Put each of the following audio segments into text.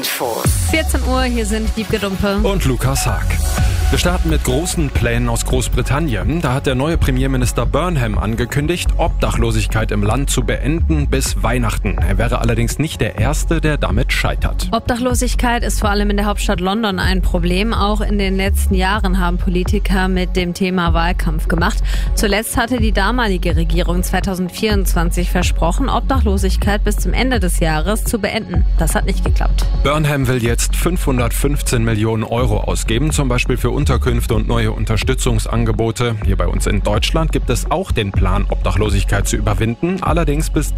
Infos. 14 Uhr, hier sind Wiebke Dumpe und Lukas Haag. Wir starten mit großen Plänen aus Großbritannien. Da hat der neue Premierminister Burnham angekündigt, Obdachlosigkeit im Land zu beenden bis Weihnachten. Er wäre allerdings nicht der Erste, der damit scheitert. Obdachlosigkeit ist vor allem in der Hauptstadt London ein Problem. Auch in den letzten Jahren haben Politiker mit dem Thema Wahlkampf gemacht. Zuletzt hatte die damalige Regierung 2024 versprochen, Obdachlosigkeit bis zum Ende des Jahres zu beenden. Das hat nicht geklappt. Burnham will jetzt 515 Millionen Euro ausgeben, zum Beispiel für Unterkünfte und neue Unterstützungsangebote. Hier bei uns in Deutschland gibt es auch den Plan, Obdachlosigkeit zu überwinden, allerdings bis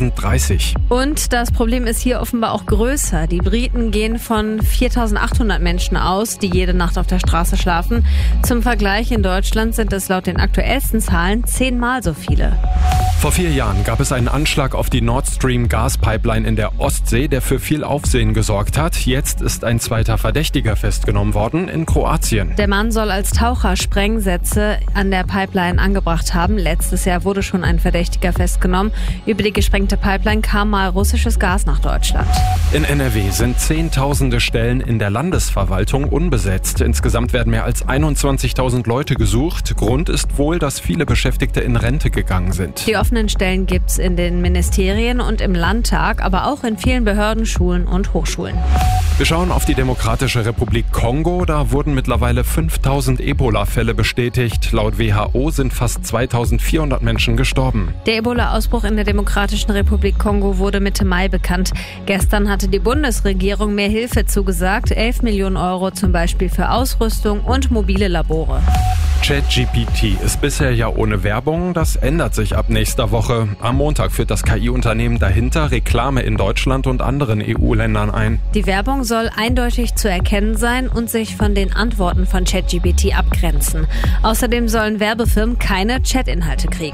2030. Und das Problem ist hier offenbar auch größer. Die Briten gehen von 4.800 Menschen aus, die jede Nacht auf der Straße schlafen. Zum Vergleich, in Deutschland sind es laut den aktuellsten Zahlen 10-mal so viele. Vor 4 Jahren gab es einen Anschlag auf die Nord Stream Gaspipeline in der Ostsee, der für viel Aufsehen gesorgt hat. Jetzt ist ein zweiter Verdächtiger festgenommen worden in Kroatien. Der Mann soll als Taucher Sprengsätze an der Pipeline angebracht haben. Letztes Jahr wurde schon ein Verdächtiger festgenommen. Über die gesprengte Pipeline kam mal russisches Gas nach Deutschland. In NRW sind Zehntausende Stellen in der Landesverwaltung unbesetzt. Insgesamt werden mehr als 21.000 Leute gesucht. Grund ist wohl, dass viele Beschäftigte in Rente gegangen sind. Die offenen Stellen gibt's in den Ministerien und im Landtag, aber auch in vielen Behörden, Schulen und Hochschulen. Wir schauen auf die Demokratische Republik Kongo. Da wurden mittlerweile 5.000 Ebola-Fälle bestätigt. Laut WHO sind fast 2.400 Menschen gestorben. Der Ebola-Ausbruch in der Demokratischen Republik Kongo wurde Mitte Mai bekannt. Gestern hatte die Bundesregierung mehr Hilfe zugesagt, 11 Millionen Euro zum Beispiel für Ausrüstung und mobile Labore. ChatGPT ist bisher ja ohne Werbung, das ändert sich ab nächster Woche. Am Montag führt das KI-Unternehmen dahinter Reklame in Deutschland und anderen EU-Ländern ein. Die Werbung soll eindeutig zu erkennen sein und sich von den Antworten von ChatGPT abgrenzen. Außerdem sollen Werbefirmen keine Chatinhalte kriegen.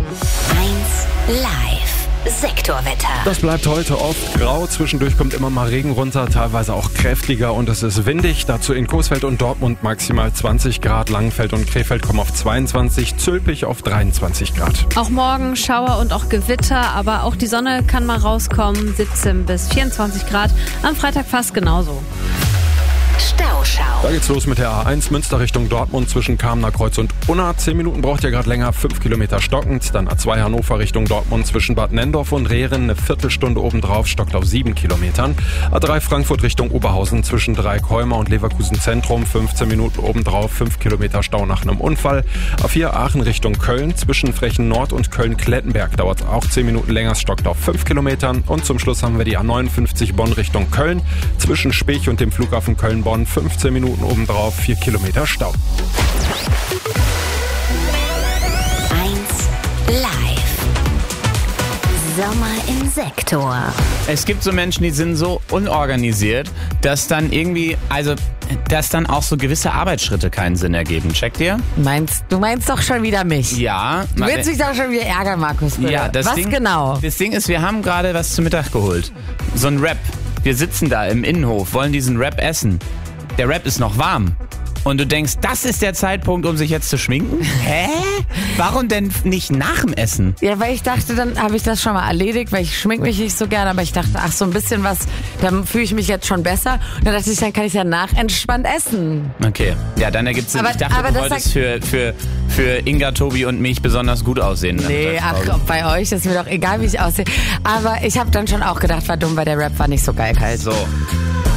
1 Live. Sektorwetter. Das bleibt heute oft grau, zwischendurch kommt immer mal Regen runter, teilweise auch kräftiger und es ist windig. Dazu in Coesfeld und Dortmund maximal 20 Grad, Langenfeld und Krefeld kommen auf 22, Zülpich auf 23 Grad. Auch morgen Schauer und auch Gewitter, aber auch die Sonne kann mal rauskommen, 17 bis 24 Grad, am Freitag fast genauso. Stauschau. Da geht's los mit der A1 Münster Richtung Dortmund zwischen Kamener Kreuz und Unna. 10 Minuten braucht ihr gerade länger, 5 Kilometer stockend. Dann A2 Hannover Richtung Dortmund zwischen Bad Nendorf und Rehren, eine Viertelstunde obendrauf, stockt auf 7 Kilometern. A3 Frankfurt Richtung Oberhausen zwischen Dreieckholmer und Leverkusen Zentrum, 15 Minuten obendrauf, 5 Kilometer Stau nach einem Unfall. A4 Aachen Richtung Köln zwischen Frechen Nord und Köln-Klettenberg dauert auch 10 Minuten länger, stockt auf 5 Kilometern. Und zum Schluss haben wir die A59 Bonn Richtung Köln zwischen Spech und dem Flughafen Köln-Bonn, 15 Minuten obendrauf, 4 Kilometer Stau. 1 Live. Sommer im Sektor. Es gibt so Menschen, die sind so unorganisiert, dass dann irgendwie, dass dann auch so gewisse Arbeitsschritte keinen Sinn ergeben. Checkt ihr? Du meinst doch schon wieder mich. Ja. Du willst mich doch schon wieder ärgern, Markus. Bitte. Ja, was genau? Das Ding ist, wir haben gerade was zu Mittag geholt. So ein Wrap. Wir sitzen da im Innenhof, wollen diesen Wrap essen. Der Wrap ist noch warm. Und du denkst, das ist der Zeitpunkt, um sich jetzt zu schminken? Hä? Warum denn nicht nach dem Essen? Ja, weil ich dachte, dann habe ich das schon mal erledigt, weil ich schmink mich nicht so gerne, aber ich dachte, ach, so ein bisschen was, dann fühle ich mich jetzt schon besser. Und dann dachte ich, dann kann ich danach entspannt essen. Okay, ja, dann ergibt es Sinn. Ich dachte, du wolltest für Inga, Tobi und mich besonders gut aussehen. Nee, ach, bei euch ist mir doch egal, wie ich aussehe. Aber ich habe dann schon auch gedacht, war dumm, weil der Rap war nicht so geil kalt. So.